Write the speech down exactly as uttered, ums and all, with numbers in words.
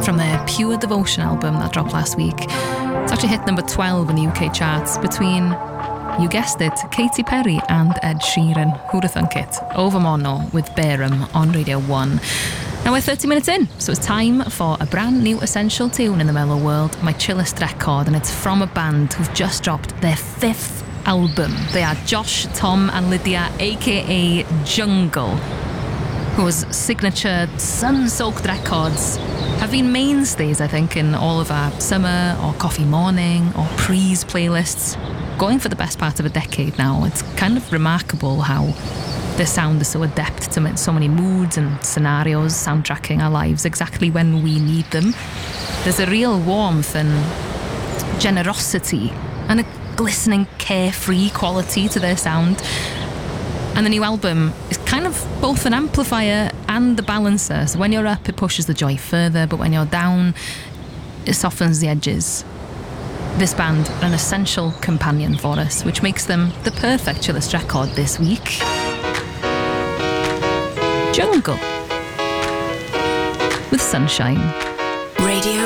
from their Pure Devotion album that dropped last week. It's actually hit number twelve in the U K charts between, you guessed it, Katy Perry and Ed Sheeran. Who'd have thunk it? Over Mono with Bareham on Radio one. Now we're thirty minutes in, so it's time for a brand new essential tune in the mellow world, my chillest record, and it's from a band who've just dropped their fifth album. They are Josh, Tom and Lydia, aka Jungle, whose signature sun-soaked records have been mainstays, I think, in all of our summer or coffee morning or pre's playlists, going for the best part of a decade now. It's kind of remarkable how their sound is so adept to so many moods and scenarios, soundtracking our lives exactly when we need them. There's a real warmth and generosity and a glistening, carefree quality to their sound. And the new album is kind of both an amplifier and a balancer. So when you're up, it pushes the joy further, but when you're down, it softens the edges. This band are an essential companion for us, which makes them the perfect chillest record this week. Jungle with Sunshine. Radio